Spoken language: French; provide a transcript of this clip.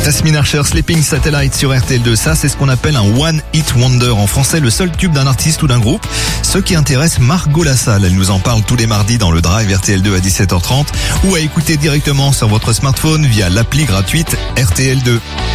Jasmine Archer, Sleeping Satellite sur RTL2. Ça, c'est ce qu'on appelle un One Hit Wonder. En français, le seul tube d'un artiste ou d'un groupe. Ce qui intéresse Margot Lassalle. Elle nous en parle tous les mardis dans le Drive RTL2 à 17h30 ou à écouter directement sur votre smartphone via l'appli gratuite RTL2.